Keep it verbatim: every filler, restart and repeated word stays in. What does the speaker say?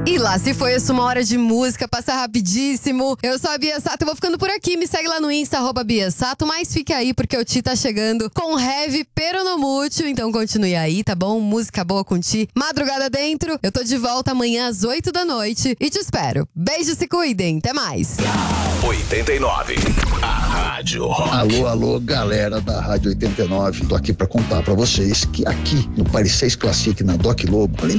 E lá se foi essa uma hora de música, passa rapidíssimo. Eu sou a Bia Sato, eu vou ficando por aqui. Me segue lá no Insta, arroba Bia Sato. Mas fique aí, porque o Ti tá chegando com Heavy Peronomútil. Então continue aí, tá bom? Música boa com Ti. Madrugada dentro. Eu tô de volta amanhã às oito da noite. E te espero. Beijos, se cuidem. Até mais. oitenta e nove. A Rádio Rock. Alô, alô, galera da Rádio oitenta e nove. Tô aqui pra contar pra vocês que aqui no Paris seis Classic, na Doc Lobo, além